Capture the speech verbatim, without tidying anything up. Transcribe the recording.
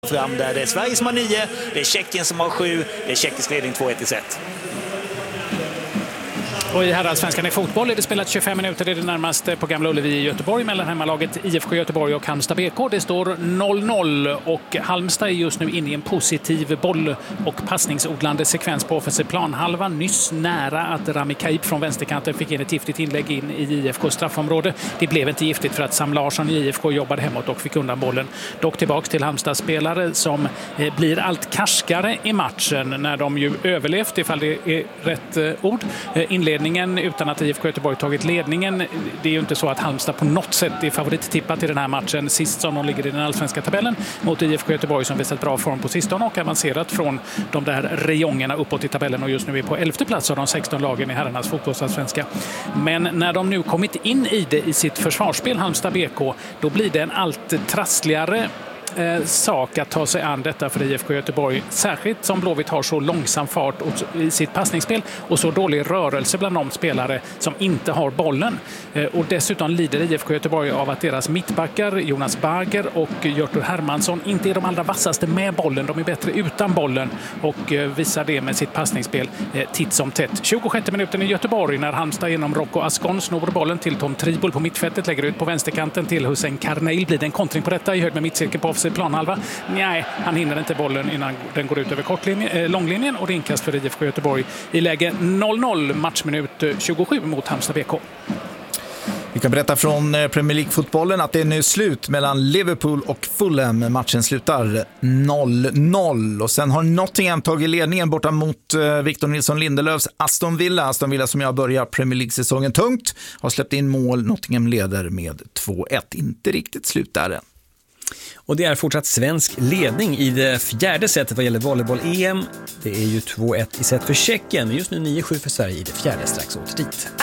Fram där det är Sverige som har nio, det är Tjeckien som har sju, det är tjeckisk ledning två ett i set. Och i herrallsvenskan i fotboll är det spelat tjugofem minuter, det är det närmaste på Gamla Ullevi i Göteborg mellan hemmalaget I F K Göteborg och Halmstad B K. Det står noll noll och Halmstad är just nu inne i en positiv boll- och passningsodlande sekvens på offensiv planhalva. Nyss nära att Rami Kaib från vänsterkanten fick in ett giftigt inlägg in i I F K straffområde. Det blev inte giftigt för att Sam Larsson i I F K jobbade hemåt och fick undan bollen. Dock tillbaks till Halmstads spelare som eh, blir allt karskare i matchen när de ju överlevt, ifall det är rätt eh, ord, eh, inledningen utan att I F K Göteborg tagit ledningen. Det är ju inte så att Halmstad på något sätt är favorittippat i den här matchen. Sist som de ligger i den allsvenska tabellen mot I F K Göteborg som visat bra form på sistone och avancerat från de där rejongerna uppåt i tabellen och just nu är på elfte plats av de sexton lagen i herrarnas fotbollsallsvenska. Men när de nu kommit in i det i sitt försvarsspel, Halmstad B K, då blir det en allt trassligare Eh, sak att ta sig an detta för I F K Göteborg, särskilt som Blåvitt har så långsam fart i sitt passningsspel och så dålig rörelse bland de spelare som inte har bollen. Eh, och dessutom lider I F K Göteborg av att deras mittbackar Jonas Barger och Hjörtur Hermansson inte är de allra vassaste med bollen, de är bättre utan bollen och eh, visar det med sitt passningsspel eh, titt som tätt. tjugosjätte minuten i Göteborg när Halmstad genom Rocco Ascon snor bollen till Tom Tribul på mittfältet, lägger ut på vänsterkanten till Hussein Karneil. Blir det en kontring på detta i höjd med mittcirkeln på planhalva? Nej, han hinner inte bollen innan den går ut över kortlinjen, äh, långlinjen och det är inkast för I F K Göteborg i läge noll noll, matchminut tjugosju mot Halmstad B K. Vi kan berätta från Premier League-fotbollen att det är nu slut mellan Liverpool och Fulham. Matchen slutar noll noll och sen har Nottingham tagit ledningen borta mot Victor Nilsson Lindelöfs Aston Villa. Aston Villa som jag börjar Premier League-säsongen tungt har släppt in mål. Nottingham leder med två ett. Inte riktigt slut där än. Och det är fortsatt svensk ledning i det fjärde setet vad gäller volleyboll-E M. Det är ju två ett i set för Tjeckien, men just nu nio sju för Sverige i det fjärde strax åter dit.